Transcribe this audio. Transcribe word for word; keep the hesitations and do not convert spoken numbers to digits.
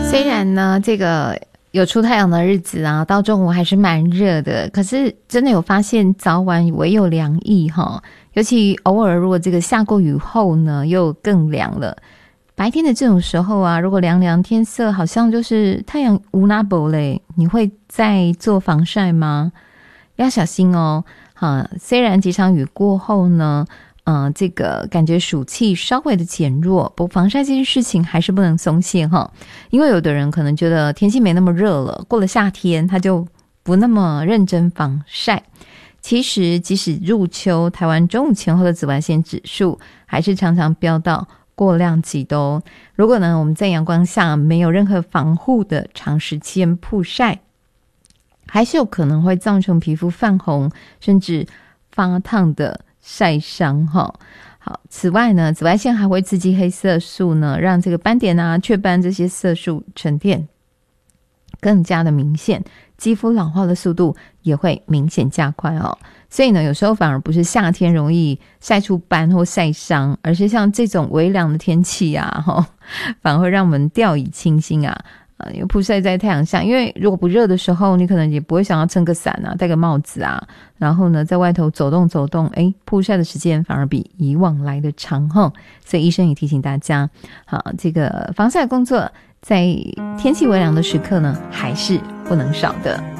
虽然呢这个有出太阳的日子啊，到中午还是蛮热的，可是真的有发现早晚唯有凉意齁，尤其偶尔如果这个下过雨后呢又更凉了。白天的这种时候啊，如果凉凉天色好像就是太阳无那不嘞，你会再做防晒吗？要小心哦。啊，虽然几场雨过后呢呃，这个感觉暑气稍微的减弱，不过防晒这件事情还是不能松懈哈。因为有的人可能觉得天气没那么热了，过了夏天他就不那么认真防晒。其实即使入秋，台湾中午前后的紫外线指数还是常常飙到过量级的哦。如果呢我们在阳光下没有任何防护的长时间曝晒，还是有可能会造成皮肤泛红甚至发烫的晒伤哈。好，此外呢，紫外线还会刺激黑色素呢，让这个斑点啊、雀斑这些色素沉淀更加的明显，肌肤老化的速度也会明显加快哦。所以呢，有时候反而不是夏天容易晒出斑或晒伤，而是像这种微凉的天气啊，齁，反而会让我们掉以轻心啊。呃，因为曝晒在太阳下，因为如果不热的时候，你可能也不会想要撑个伞啊，戴个帽子啊，然后呢，在外头走动走动，诶，曝晒的时间反而比以往来的长齁。所以医生也提醒大家，好，这个防晒工作在天气微凉的时刻呢，还是不能少的。